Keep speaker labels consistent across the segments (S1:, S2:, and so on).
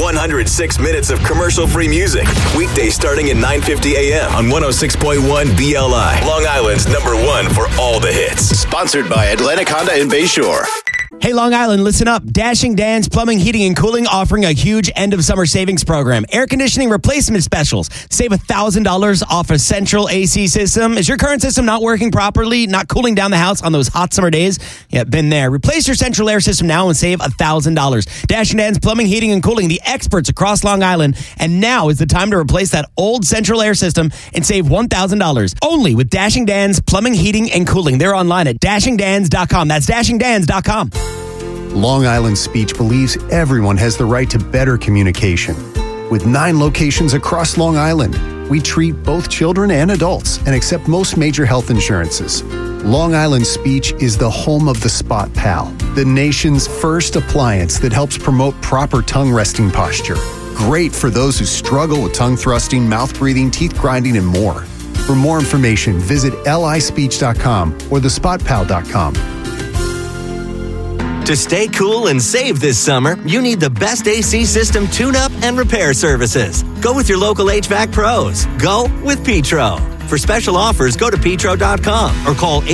S1: 106 minutes of commercial-free music. Weekdays starting at 9:50 a.m. on 106.1 BLI. Long Island's #1 for all the hits.
S2: Sponsored by Atlantic Honda in Bayshore.
S3: Hey, Long Island, listen up. Dashing Dan's Plumbing, Heating, and Cooling offering a huge end-of-summer savings program. Air conditioning replacement specials. Save $1,000 off a central AC system. Is your current system not working properly, not cooling down the house on those hot summer days? Yeah, been there. Replace your central air system now and save $1,000. Dashing Dan's Plumbing, Heating, and Cooling, the experts across Long Island. And now is the time to replace that old central air system and save $1,000. Only with Dashing Dan's Plumbing, Heating, and Cooling. They're online at dashingdans.com. That's dashingdans.com.
S4: Long Island Speech believes everyone has the right to better communication. With 9 locations across Long Island, we treat both children and adults and accept most major health insurances. Long Island Speech is the home of the Spot Pal, the nation's first appliance that helps promote proper tongue resting posture. Great for those who struggle with tongue thrusting, mouth breathing, teeth grinding, and more. For more information, visit lispeech.com or thespotpal.com.
S5: To stay cool and save this summer, you need the best AC system tune-up and repair services. Go with your local HVAC pros. Go with Petro. For special offers, go to petro.com or call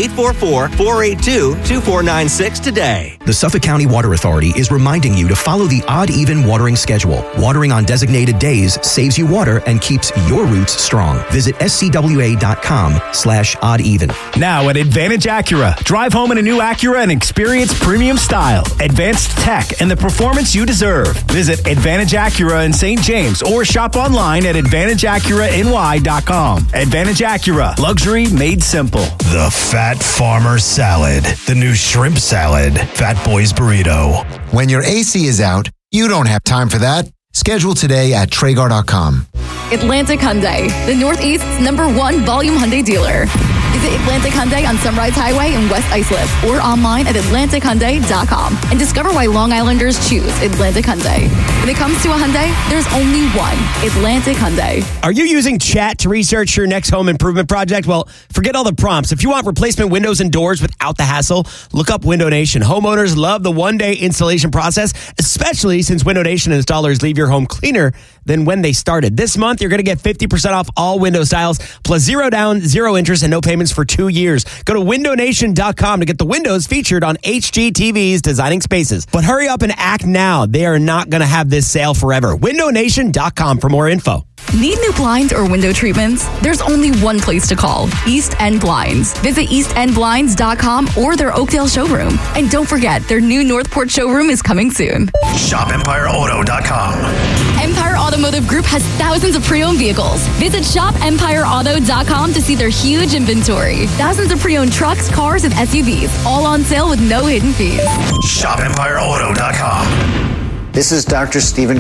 S5: 844-482-2496 today.
S6: The Suffolk County Water Authority is reminding you to follow the odd-even watering schedule. Watering on designated days saves you water and keeps your roots strong. Visit scwa.com/odd-even.
S7: Now at Advantage Acura, drive home in a new Acura and experience premium style, advanced tech, and the performance you deserve. Visit Advantage Acura in St. James or shop online at AdvantageAcuraNY.com. Advantage Acura, luxury made simple.
S8: The Fat Farmer Salad, the new shrimp salad, Fat Boys Burrito.
S9: When your AC is out, you don't have time for that. Schedule today at Traeger.com.
S10: Atlantic Hyundai, the Northeast's #1 volume Hyundai dealer. Visit Atlantic Hyundai on Sunrise Highway in West Islip or online at AtlanticHyundai.com and discover why Long Islanders choose Atlantic Hyundai. When it comes to a Hyundai, there's only one, Atlantic Hyundai.
S3: Are you using chat to research your next home improvement project? Well, forget all the prompts. If you want replacement windows and doors without the hassle, look up Window Nation. Homeowners love the one-day installation process, especially since Window Nation installers leave your home cleaner than when they started. This month, you're going to get 50% off all window styles, plus 0 down, 0 interest, and no payments for 2 years. Go to windownation.com to get the windows featured on HGTV's Designing Spaces. But hurry up and act now. They are not going to have this sale forever. windownation.com for more info.
S10: Need new blinds or window treatments? There's only one place to call, East End Blinds. Visit eastendblinds.com or their Oakdale showroom. And don't forget, their new Northport showroom is coming soon.
S8: ShopEmpireAuto.com.
S10: Empire Automotive Group has thousands of pre-owned vehicles. Visit ShopEmpireAuto.com to see their huge inventory. Thousands of pre-owned trucks, cars, and SUVs, all on sale with no hidden fees.
S8: ShopEmpireAuto.com.
S11: This is Dr. Stephen